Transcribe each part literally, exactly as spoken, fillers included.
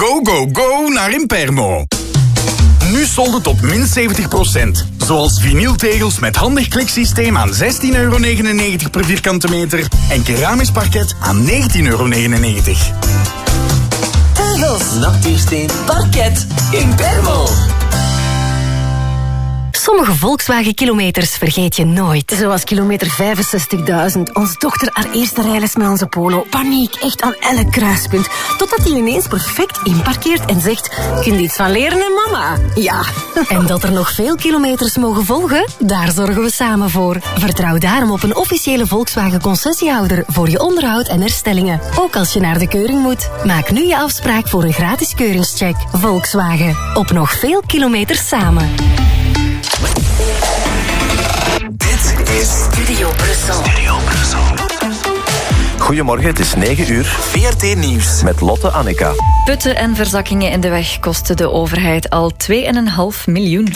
Go, go, go naar Impermo. Nu solden tot min zeventig procent. Zoals vinyltegels met handig kliksysteem aan zestien euro negenennegentig per vierkante meter en keramisch parket aan negentien euro negenennegentig. Tegels, natuursteen, parket, Impermo. Sommige Volkswagen-kilometers vergeet je nooit. Zoals kilometer vijfenzestigduizend. Onze dochter haar eerste rijles met onze Polo. Paniek, echt aan elk kruispunt. Totdat hij ineens perfect inparkeert en zegt... Kun je iets van leren, hè, mama? Ja. En dat er nog veel kilometers mogen volgen? Daar zorgen we samen voor. Vertrouw daarom op een officiële Volkswagen-concessiehouder... voor je onderhoud en herstellingen. Ook als je naar de keuring moet. Maak nu je afspraak voor een gratis keuringscheck. Volkswagen. Op nog veel kilometers samen. Dit is Studio Brussel. Studio Brussel. Goedemorgen, het is negen uur. V R T Nieuws. Met Lotte Annika. Putten en verzakkingen in de weg kosten de overheid al twee komma vijf miljoen.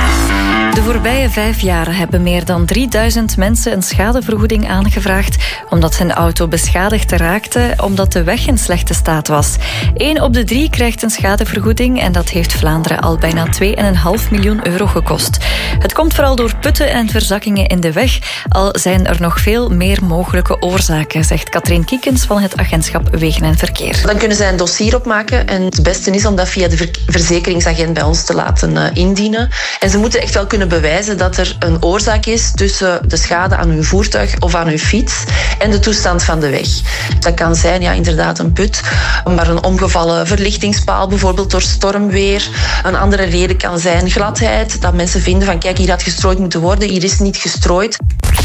De voorbije vijf jaar hebben meer dan drieduizend mensen een schadevergoeding aangevraagd omdat hun auto beschadigd raakte omdat de weg in slechte staat was. Eén op de drie krijgt een schadevergoeding en dat heeft Vlaanderen al bijna twee komma vijf miljoen euro gekost. Het komt vooral door putten en verzakkingen in de weg, al zijn er nog veel meer mogelijke oorzaken, zegt Katrien Kiekens van het agentschap Wegen en Verkeer. Dan kunnen zij een dossier opmaken en het beste is om dat via de verzekeringsagent bij ons te laten uh, indienen. En ze moeten echt wel kunnen bewijzen dat er een oorzaak is tussen de schade aan uw voertuig of aan uw fiets en de toestand van de weg. Dat kan zijn, ja, inderdaad een put, maar een omgevallen verlichtingspaal, bijvoorbeeld door stormweer. Een andere reden kan zijn gladheid, dat mensen vinden van kijk, hier had gestrooid moeten worden, hier is niet gestrooid.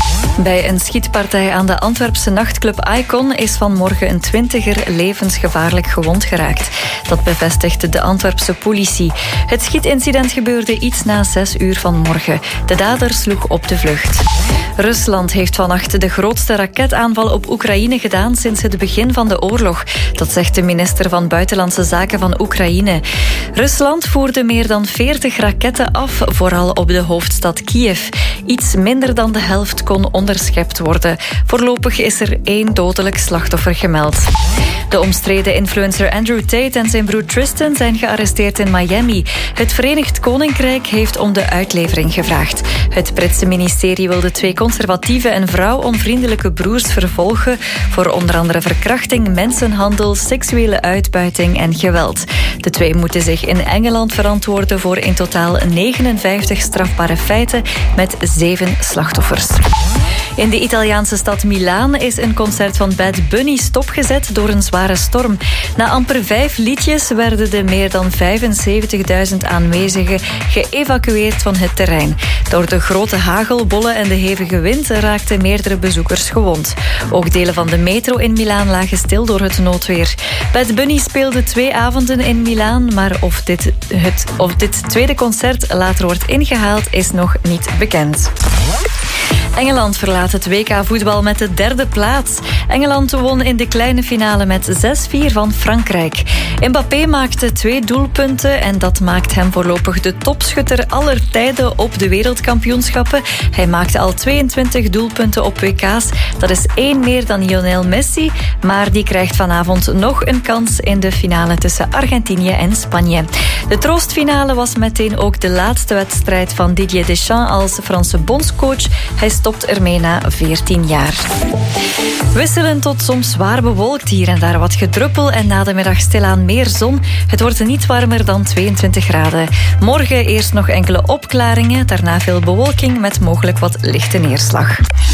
Bij een schietpartij aan de Antwerpse nachtclub Icon is vanmorgen een twintiger levensgevaarlijk gewond geraakt. Dat bevestigt de Antwerpse politie. Het schietincident gebeurde iets na zes uur vanmorgen. De dader sloeg op de vlucht. Rusland heeft vannacht de grootste raketaanval op Oekraïne gedaan sinds het begin van de oorlog. Dat zegt de minister van Buitenlandse Zaken van Oekraïne. Rusland voerde meer dan veertig raketten af, vooral op de hoofdstad Kiev. Iets minder dan de helft kon onderschept worden. Voorlopig is er één dodelijk slachtoffer gemeld. De omstreden influencer Andrew Tate en zijn broer Tristan zijn gearresteerd in Miami. Het Verenigd Koninkrijk heeft om de uitlevering gevraagd. Het Britse ministerie wil de twee conservatieve en vrouwonvriendelijke broers vervolgen voor onder andere verkrachting, mensenhandel, seksuele uitbuiting en geweld. De twee moeten zich in Engeland verantwoorden voor in totaal negenenvijftig strafbare feiten met zeven slachtoffers. In de Italiaanse stad Milaan is een concert van Bad Bunny stopgezet door een zware storm. Na amper vijf liedjes werden de meer dan vijfenzeventigduizend aanwezigen geëvacueerd van het terrein. Door de grote hagelbollen en de hevige wind raakten meerdere bezoekers gewond. Ook delen van de metro in Milaan lagen stil door het noodweer. Bad Bunny speelde twee avonden in Milaan, maar of dit, het, of dit tweede concert later wordt ingehaald is nog niet bekend. Engeland verlaat het W K voetbal met de derde plaats. Engeland won in de kleine finale met zes vier van Frankrijk. Mbappé maakte twee doelpunten en dat maakt hem voorlopig de topschutter aller tijden op de wereldkampioenschappen. Hij maakte al tweeëntwintig doelpunten op W K's. Dat is één meer dan Lionel Messi, maar die krijgt vanavond nog een kans in de finale tussen Argentinië en Spanje. De troostfinale was meteen ook de laatste wedstrijd van Didier Deschamps als Franse bondscoach. Hij stopt ermee na veertien jaar. Wisselend tot soms zwaar bewolkt, hier en daar wat gedruppel en na de middag stilaan meer zon. Het wordt niet warmer dan tweeëntwintig graden. Morgen eerst nog enkele opklaringen, daarna veel bewolking met mogelijk wat lichte neerslag.